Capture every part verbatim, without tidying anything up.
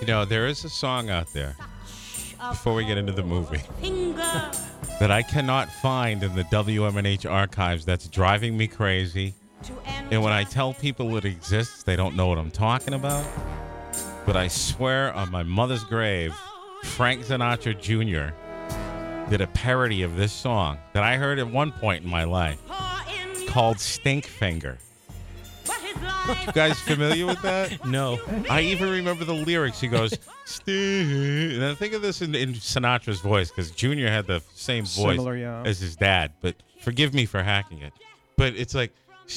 You know, there is a song out there, before we get into the movie, that I cannot find in the W M N H archives that's driving me crazy. And when I tell people it exists, they don't know what I'm talking about. But I swear on my mother's grave, Frank Sinatra Junior did a parody of this song that I heard at one point in my life called Stink Finger. You guys familiar with that? No. I even remember the lyrics. He goes, Stink. And I think of this in, in Sinatra's voice because Junior had the same voice Similar, yeah. as his dad. But forgive me for hacking it. But it's like,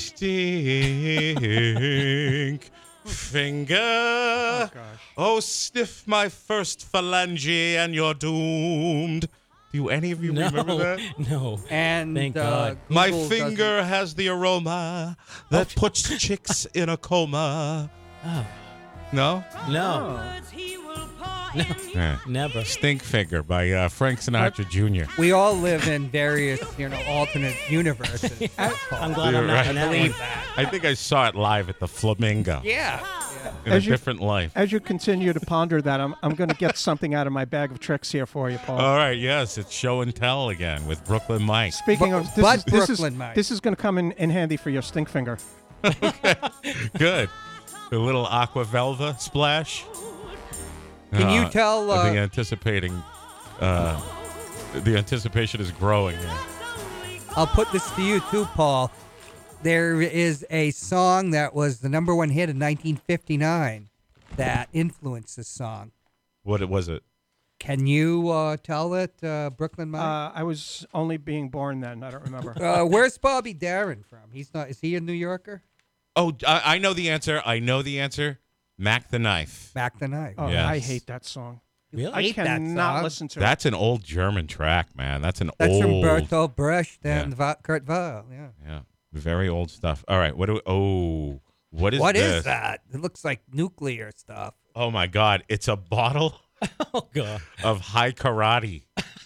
Stink Finger. Oh, gosh. Oh, sniff my first phalange and you're doomed. Do any of you No. remember that? No. And Thank uh, God. My Google finger has the aroma that puts chicks in a coma. Oh. No? No. Yeah. Never. Stink Finger by uh, Frank Sinatra Junior doesn't- We all live in various, you know, alternate universes. I'm glad You're I'm not right. in that Believe one. that. I think I saw it live at the Flamingo Yeah. in As a you- different life. As you continue to ponder that, I'm I'm going to get something out of my bag of tricks here for you, Paul. All right, yes, it's show and tell again with Brooklyn Mike. Speaking Bu- of, this but is, this Brooklyn, is, Mike. this is going to come in, in handy for your stink finger. Good. The little aqua velva splash. Can you Uh, tell? I think Uh, anticipating, uh, the anticipation is growing. Here. I'll put this to you too, Paul. There is a song that was the number one hit in nineteen fifty-nine that influenced this song. What was it? Can you uh, tell it, uh, Brooklyn Mike? Uh, I was only being born then. I don't remember. Uh, where's Bobby Darin from? He's not. Is he a New Yorker? Oh, I, I know the answer. I know the answer. Mac the Knife. Back the night. Oh, Yes. I hate that song. Really? I hate that cannot song. listen to it. That's an old German track, man. That's an That's old. from Bertolt Brecht and Yeah. Va- Kurt Weill. Yeah. Yeah, very old stuff. All right, what do? We, oh, what is What is this? that? It looks like nuclear stuff. Oh my God! It's a bottle Oh, God. of high karate.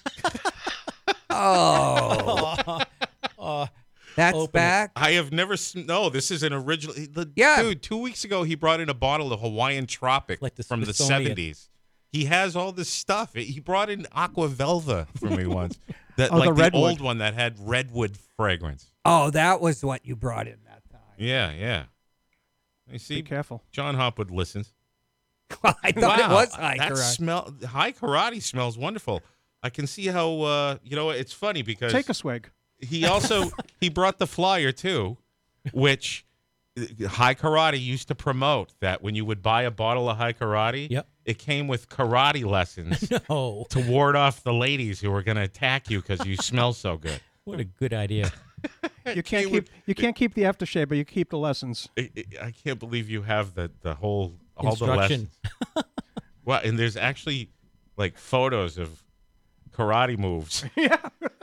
Oh, Oh, that's Open it. back. I have never. s- No, this is an original. The, Yeah. dude. Two weeks ago, he brought in a bottle of Hawaiian Tropic Like the from the Smithsonian. seventies. He has all this stuff. He brought in Aqua Velva for me once. That Oh, like the the, redwood. old one that had redwood fragrance. Oh, that was what you brought in that time. Yeah, yeah. You Be see, careful. John Hopwood listens. I thought it Wow, was high that karate. smell. High karate smells wonderful. I can see how. Uh, you know, it's funny because Take a swig. he also he brought the flyer too, which uh, High Karate used to promote that when you would buy a bottle of High Karate, Yep. it came with karate lessons no. to ward off the ladies who were going to attack you because you smell so good. What a good idea. You can't came keep with- you can't keep the aftershave, but you keep the lessons. I, I- I can't believe you have the the whole all the Instruction. lessons. Well, and there's actually like photos of karate moves. Yeah.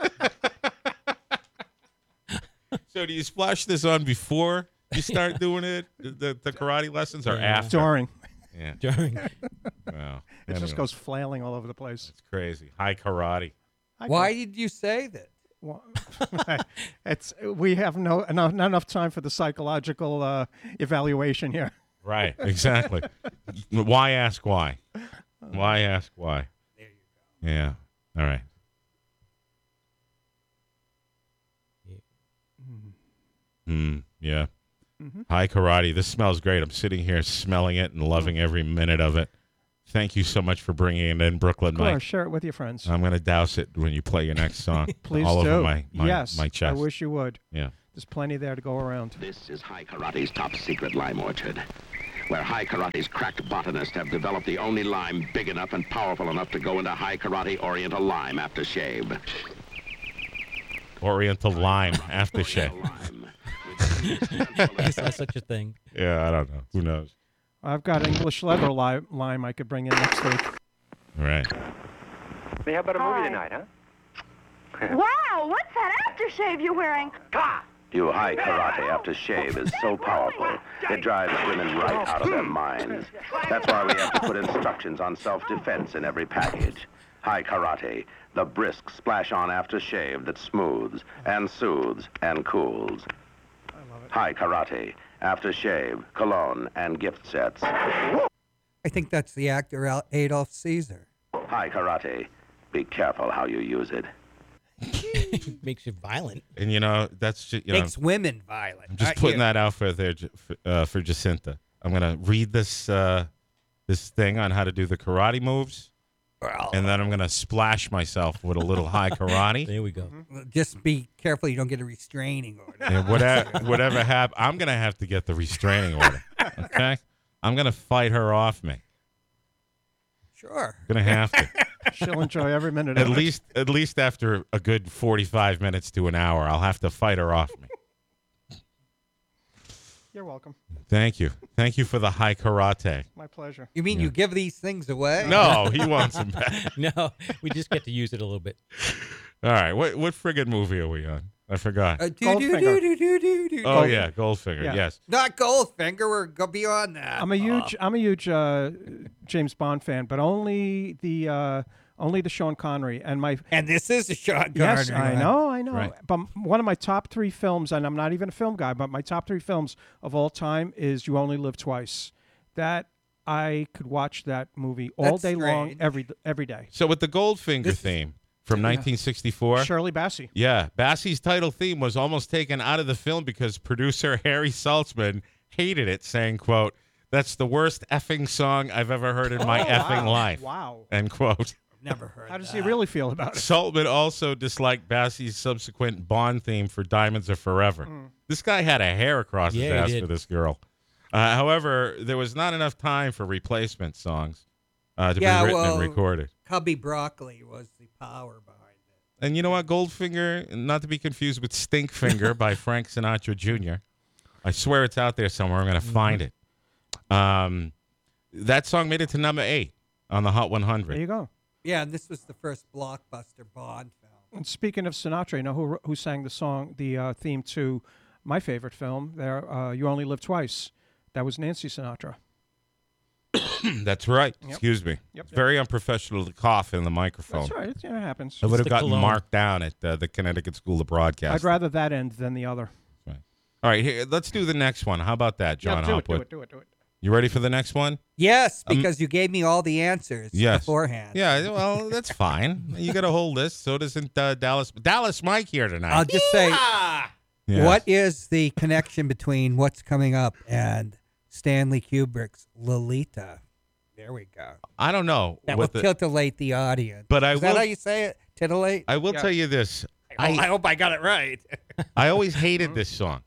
So do you splash this on before you start doing it, the, the karate lessons, or Yeah. after? During. Yeah. During. Wow. It just Anyway, goes flailing all over the place. It's crazy. High karate. I Why did you say that? Well, it's we have no enough not enough time for the psychological uh, evaluation here. Right. Exactly. Why ask why? Why ask why? There you Yeah. All right. Hmm. Yeah. Mhm. High karate. This smells great. I'm sitting here smelling it and loving every minute of it. Thank you so much for bringing it in, Brooklyn Of course, Mike. share it with your friends. I'm going to douse it when you play your next song. Please all do. over my, my, yes, my chest. I wish you would. Yeah. There's plenty there to go around. This is High Karate's top secret lime orchard, where High Karate's cracked botanists have developed the only lime big enough and powerful enough to go into High Karate Oriental Lime aftershave. Oriental lime aftershave. Oriental Lime, which I is saw such a thing. Yeah, I don't know. Who knows? I've got English leather lime, lime I could bring in next week. All right. Hey, how about a movie Hi. tonight, huh? Wow, what's that aftershave you're wearing? New High Karate aftershave is so powerful, it drives women right out of their minds. That's why we have to put instructions on self-defense in every package. High Karate, the brisk splash-on aftershave that smooths and soothes and cools. High Karate, aftershave, cologne, and gift sets. I think that's the actor Al- Adolf Caesar. High karate. Be careful how you use it. Makes you violent. And you know that's just you know Makes women violent. I'm just not putting you. that out for there J- for, uh, for Jacinta. I'm gonna read this uh, this thing on how to do the karate moves, Well, and then I'm gonna splash myself with a little high karate. There we go. Mm-hmm. just be careful you don't get a restraining order. And whatever whatever happens, I'm gonna have to get the restraining order. Okay, I'm gonna fight her off me. Sure. Gonna have to. She'll enjoy every minute At of it. least at least after a good forty-five minutes to an hour, I'll have to fight her off me. You're welcome. Thank you. Thank you for the high karate. My pleasure. You mean Yeah. you give these things away? No, he wants them back. No, we just get to use it a little bit. All right, what what friggin' movie are we on? I forgot. Uh, do, do, Goldfinger. do, do, do, do, do. Oh yeah, Goldfinger. Yeah. Yes. Not Goldfinger. We're go beyond that. I'm a huge I'm a huge uh, James Bond fan, but only the uh, only the Sean Connery and my And this is a Sean yes, Connery I one. know, I know. Right. But m- one of my top three films, and I'm not even a film guy, but my top three films of all time is You Only Live Twice. That I could watch that movie all That's day long, strange. every every day. So with the Goldfinger This is- theme from nineteen sixty-four. Shirley Bassey. Yeah, Bassey's title theme was almost taken out of the film because producer Harry Saltzman hated it, saying, quote, "That's the worst effing song I've ever heard in my Oh, effing wow. life." Wow. End quote. Never heard How does that. he really feel about it? Saltzman also disliked Bassey's subsequent Bond theme for Diamonds Are Forever. This guy had a hair across his Yeah, he ass did. for this girl. Uh, however, there was not enough time for replacement songs uh, to Yeah, be written well- and recorded. Cubby Broccoli was the power behind it. And you know what? Goldfinger, not to be confused with Stinkfinger by Frank Sinatra Junior I swear it's out there somewhere. I'm going to find it. Um, that song made it to number eight on the Hot one There hundred. you go. Yeah, and this was the first blockbuster Bond film. And speaking of Sinatra, you know who who sang the song, the uh, theme to my favorite film? There, uh, You Only Live Twice. That was Nancy Sinatra. That's right. Yep. Excuse me. Yep, It's yep. very unprofessional to cough in the microphone. That's right. It, you know, it happens. I would have the gotten cologne. marked down at uh, the Connecticut School of Broadcasting. I'd rather that end than the other. All right, here, let's do the next one. How about that, John yeah, do it, Hopwood? do it, do it, do it. You ready for the next one? Yes, Um, because you gave me all the answers Yes. beforehand. Yeah, well, that's fine. You got a whole list. So doesn't uh, Dallas Dallas Mike here tonight. I'll just say, Yes. what is the connection between what's coming up and Stanley Kubrick's Lolita? There we go. I don't know. That will what the- titillate the audience. But I is will- that how you say it? Titillate? I will Yeah. tell you this. Oh, I I, hope I got it right. I always hated this song.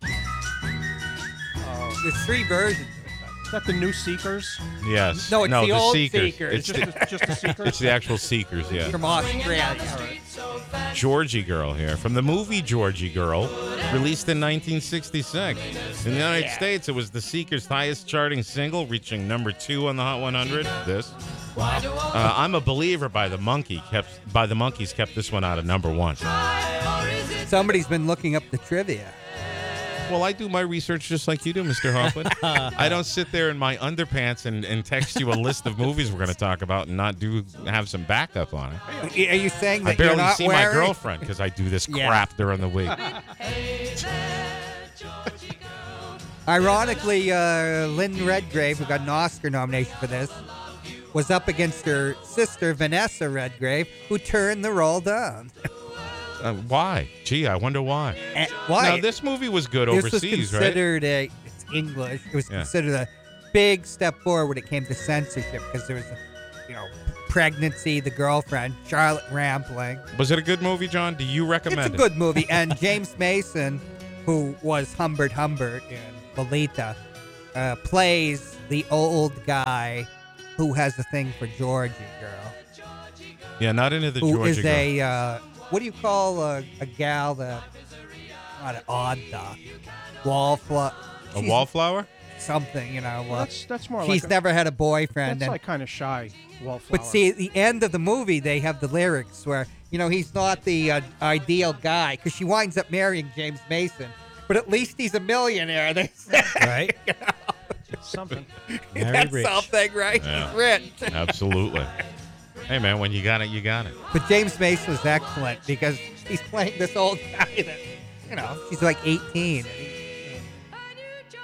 There's three versions. Is that the new Seekers? Yes. No, it's the old Seekers. Seekers. It's, Just, the, just the Seekers? it's the actual Seekers, yeah. From Australia. Georgie Girl here. From the movie Georgie Girl, released in nineteen sixty-six. In the United States, it was the Seekers' highest charting single, reaching number two on the Hot one hundred. This. Uh, I'm a Believer by the Monkey kept by the Monkeys kept this one out of number one. Somebody's been looking up the trivia. Well, I do my research just like you do, Mister Hoffman. I don't sit there in my underpants and, and text you a list of movies we're going to talk about and not do have some backup on it. Are you saying I that you're barely not see wearing? my girlfriend because I do this Yeah. crap during the week. Ironically, uh, Lynn Redgrave, who got an Oscar nomination for this, was up against her sister Vanessa Redgrave, who turned the role down. Uh, why? Gee, I wonder why. And why? Now, this movie was good this overseas, was right? considered a it's English. It was Yeah. considered a big step forward when it came to censorship because there was, a, you know, pregnancy, the girlfriend, Charlotte Rampling. Was it a good movie, John? Do you recommend It's a it? good movie, and James Mason, who was Humbert Humbert in Lolita, uh, plays the old guy who has a thing for Georgie Girl, Yeah, not into the who Georgia is Girl. a uh, what do you call a, a gal that not an odd duck, wallflower, A wallflower? something, you know. Well, Uh, that's that's more she's like a, never had a boyfriend, that's and like kind of shy wallflower. but see, at the end of the movie, they have the lyrics where, you know, he's not the uh, ideal guy because she winds up marrying James Mason, but at least he's a millionaire. They say. Right? something. Very That's rich. something, right? Yeah. He's rich. Absolutely. Hey, man, when you got it, you got it. But James Mason was excellent because he's playing this old guy that, you know, she's like eighteen.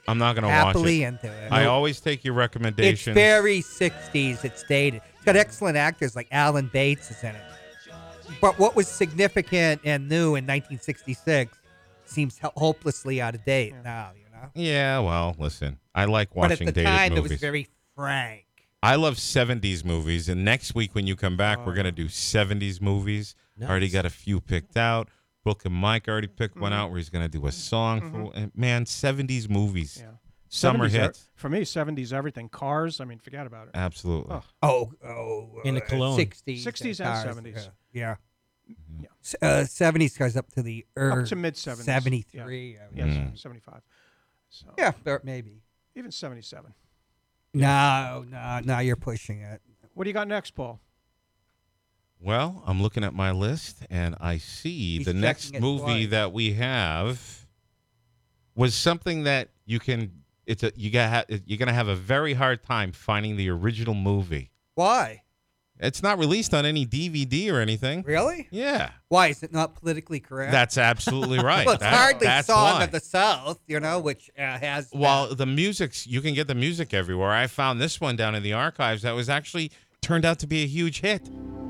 I'm not going to watch happily it. into it. I always take your It's recommendations. very sixties. It's dated. It's got excellent actors like Alan Bates is in it. But what was significant and new in nineteen sixty-six seems ho- hopelessly out of date Yeah. now. You know. Yeah, well, listen. I like But watching at the dated time, movies. it was very frank. I love seventies movies, and next week when you come back, we're Oh. going to do seventies movies. Nice. Already got a few picked out. Book and Mike already picked one Mhm. out where he's going to do a song. For, and man, seventies movies. Yeah. Summer seventies are- hits. For me, seventies everything. Cars. I mean, forget about it. Absolutely. Oh. Oh, oh. In the uh, Cologne. sixties. sixties and cars, seventies. Yeah. Mhm. Yeah. S- Uh, seventies goes up to the er, Up to mid seventies. seventy-three. I Yes, mean. Mm. seventy-five. So Yeah, or maybe. even seventy-seven. No, no, no, you're pushing it. What do you got next, Paul? Well, I'm looking at my list, and I see He's the next checking it movie twice. that we have was something that you can. It's a you got you're gonna have a very hard time finding the original movie. Why? It's not released on any D V D or anything. Really? Yeah, Why? Is it not politically correct? that's absolutely right. well, it's That- hardly that's Song why. of the South, you know, which uh, has. Well, the music's you can get the music everywhere. I found this one down in the archives that was actually turned out to be a huge hit.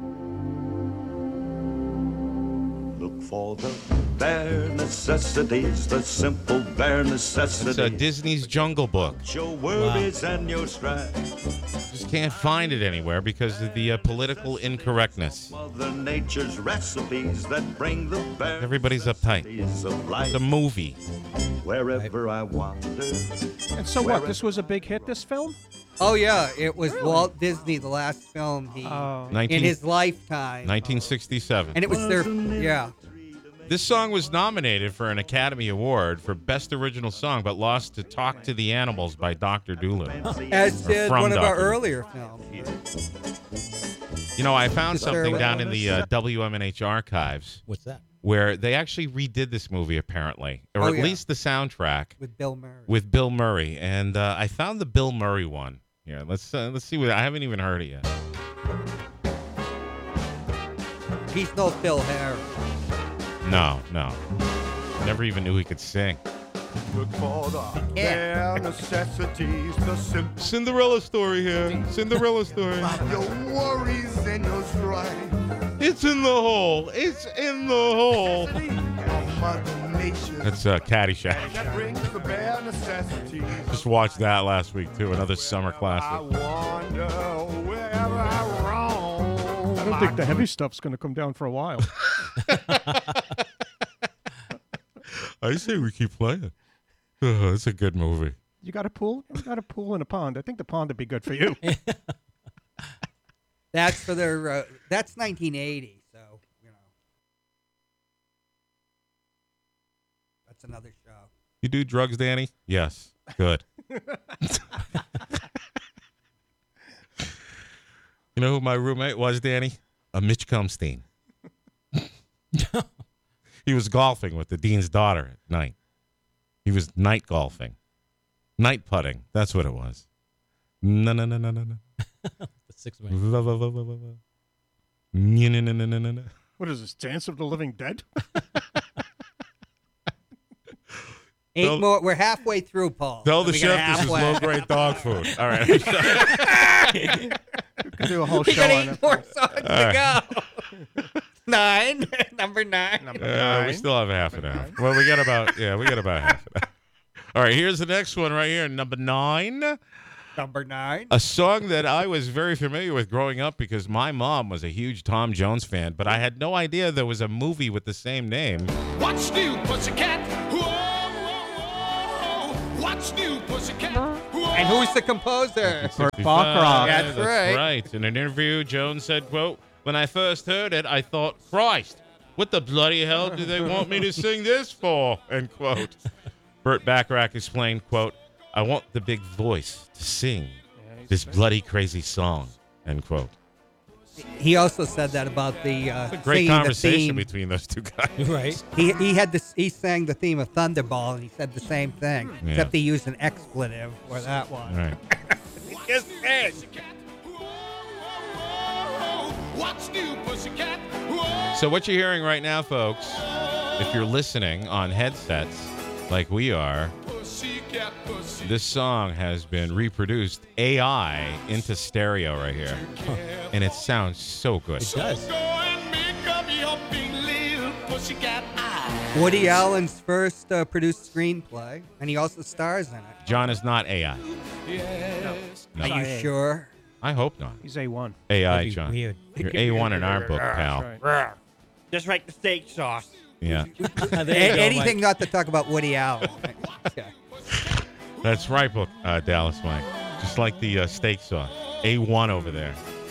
Look for the bare necessities, the simple bare It's necessities. uh, Disney's Jungle Book. Your worries and your strife. Just can't find it anywhere because of the uh, political incorrectness. Mother Nature's recipes that bring the bare Everybody's uptight. necessities of life. It's a movie. Wherever I wander. And so what? This was a big hit, this film? Oh yeah, it was Walt Disney, the last film he Oh. in nineteen his lifetime, nineteen sixty-seven. and it was their yeah. This song was nominated for an Academy Award for Best Original Song, but lost to Talk to the Animals by Doctor Dolittle. As Or did from one of our Doctor earlier films. You know, I found Is there something a- down in the uh, W M N H archives What's that? where they actually redid this movie, apparently, or Oh, at yeah. least the soundtrack With Bill Murray. with Bill Murray. And uh, I found the Bill Murray one. Yeah, let's uh, let's see what I haven't even heard it yet. He's no Phil Harris. No, no, never even knew he could sing. Look for the bare necessities, the simple. Cinderella story here. Cinderella story. Your worries and your strife. It's in the hole. It's in the hole. Of Mother Nature That's uh, Caddyshack. that brings the bare necessities. Just watched that last week too. Another summer I classic. wander wherever I roam. I don't think the heavy stuff's going to come down for a while. I say we keep playing. Uh, it's a good movie. You got a pool? You got a pool and a pond. I think the pond would be good for you. That's for their. Uh, that's nineteen eighty. So you know, that's another show. You do drugs, Danny? Yes. Good. You know who my roommate was, Danny? A Mitch Cumstein. He was golfing with the dean's daughter at night. He was night golfing. Night putting. That's what it was. No, no, no, no, no, no. The six man. Va, va, va, va, va, va. No, no, no, no, no, no, no. What is this, Dance of the Living Dead? Eight Tell- more. We're halfway through, Paul. Tell So the we got chef this is halfway. low grade dog food. All right. We could do a whole We show got on eight it. more songs All to go. Nine. Number nine. Number Uh, we nine. still have half an hour. Well, we got about yeah, we got about half an hour. All right, here's the next one right here, number nine. Number nine. A song that I was very familiar with growing up because my mom was a huge Tom Jones fan, but I had no idea there was a movie with the same name. What's new, pussycat? Whoa, whoa, whoa. What's new, pussycat? Whoa. And who's the composer? Burt Bacharach. That's right. right. In an interview, Jones said, quote, "When I first heard it, I thought, Christ, what the bloody hell do they want me to sing this for?" End quote. Burt Bacharach explained, quote, "I want the big voice to sing this bloody crazy song," end quote. He also said that about the uh, It's a great singing the conversation theme. between those two guys. Right. He he had this. He sang the theme of Thunderball, and he said the same thing, Yeah. except he used an expletive for that one. All right. Just sang. What's new, pussycat? Whoa. So what you're hearing right now, folks, if you're listening on headsets like we are, Pussycat, pussycat. this song has been reproduced A I into stereo right here. Huh. And it sounds so good. It does. Woody Allen's first uh, produced screenplay, and he also stars in it. John is not A I. Yes. No. Are you sure? I hope not. He's A one. A I, That'd be John. weird. You're A one in our book, pal. That's right. Just like the steak sauce. Yeah. Ah, there A- you go, anything Mike. not to talk about Woody Allen. Okay. That's right, book, uh, Dallas Mike. Just like the uh, steak sauce. A one over there.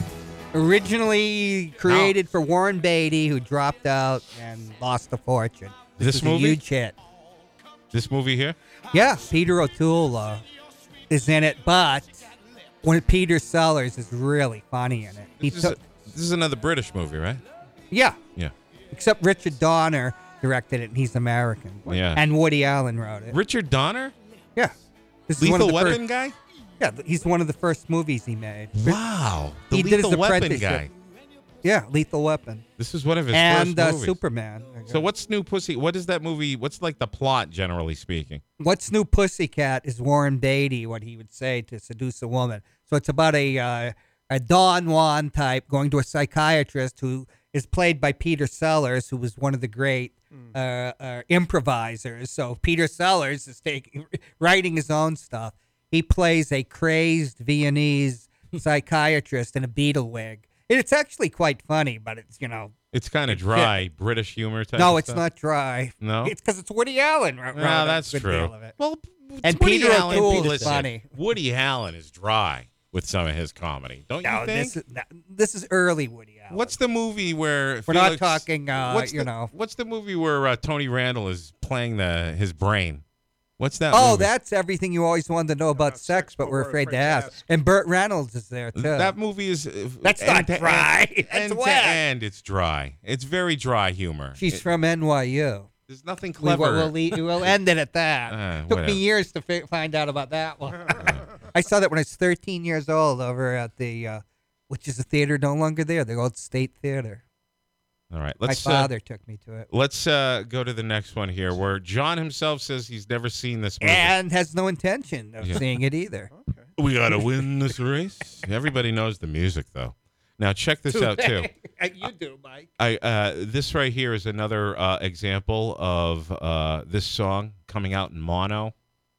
Originally created for Warren Beatty, who dropped out and lost a fortune. This, This is movie? a huge hit. This movie here? Yeah, Peter O'Toole uh, is in it, but when Peter Sellers is really funny in it. He This is, took, a- this is another British movie, right? yeah, Yeah. except Richard Donner directed it, and he's American. Yeah. And Woody Allen wrote it. Richard Donner? Yeah. This is one Lethal of the Weapon first, guy? Yeah, th- he's one of the first movies he made. Wow. The He did Lethal his Weapon apprenticeship. guy. Yeah, Lethal Weapon. This is one of his and first uh, movies. Superman. So what's New Pussy? What is that movie? What's like the plot, generally speaking? What's New Pussycat is Warren Beatty, what he would say to seduce a woman. So it's about a uh, a Don Juan type going to a psychiatrist who is played by Peter Sellers, who was one of the great uh, uh, improvisers. So Peter Sellers is taking writing his own stuff. He plays a crazed Viennese psychiatrist in a beetle wig. It's actually quite funny, but it's, you know. It's kind of dry British humor type. No, of it's stuff. not dry. No? It's because it's Woody Allen. Right? No, that's true. Well, And Woody Peter Allen, O'Toole is listen, funny. Woody Allen is dry with some of his comedy, don't No, you think? this is, this is early Woody Allen. What's the movie where We're not Felix- talking, uh, what's you the, know. What's the movie where uh, Tony Randall is playing the his brain? What's that? Oh, movie? that's everything you always wanted to know about sex, but we're afraid to ask. And Burt Reynolds is there too. That movie is uh, That's end not to dry. End, That's end to wet. end, it's dry. It's very dry humor. She's It- from N Y U. There's nothing We, will clever. we'll, le- we'll end it at that. Uh, Took whatever. me years to fi- find out about that one. I saw that when I was thirteen years old over at the, uh, which is a theater no longer there, the old State Theater. All right, My let's. father uh, took me to it. Let's uh, go to the next one here, where John himself says he's never seen this movie. And has no intention of Yeah. seeing it either. We gotta win this race. Everybody knows the music, though. Now check this out too. You do, Mike. I uh, this right here is another uh, example of uh, this song coming out in mono,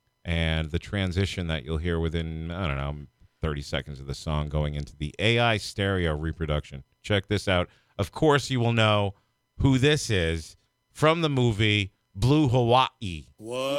and the transition that you'll hear within I don't know thirty seconds of the song going into the A I stereo reproduction. Check this out. Of course, you will know who this is from the movie Blue Hawaii. What?